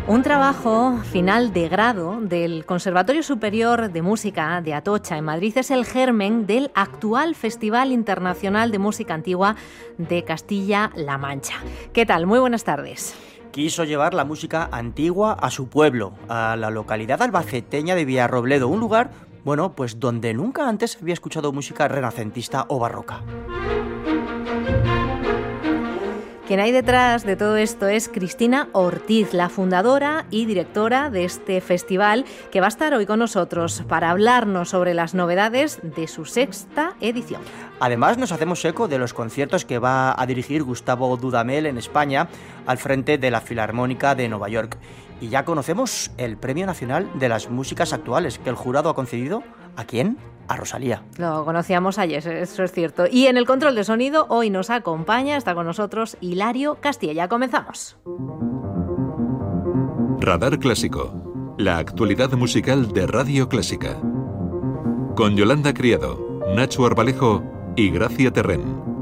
Un trabajo final de grado del Conservatorio Superior de Música de Atocha, en Madrid, es el germen del actual Festival Internacional de Música Antigua de Castilla-La Mancha. ¿Qué tal? Muy buenas tardes. Quiso llevar la música antigua a su pueblo, a la localidad albaceteña de Villarrobledo, un lugar, pues donde nunca antes había escuchado música renacentista o barroca. Quien hay detrás de todo esto es Cristina Ortiz, la fundadora y directora de este festival, que va a estar hoy con nosotros para hablarnos sobre las novedades de su 6ª edición. Además, nos hacemos eco de los conciertos que va a dirigir Gustavo Dudamel en España, al frente de la Filarmónica de Nueva York. Y ya conocemos el Premio Nacional de las Músicas Actuales, que el jurado ha concedido ¿a quién? A Rosalía. Lo conocíamos ayer, eso es cierto. Y en el control de sonido hoy nos acompaña, está con nosotros Hilario Castilla. Comenzamos. Radar Clásico, la actualidad musical de Radio Clásica. Con Yolanda Criado, Nacho Arbalejo y Gracia Terrén.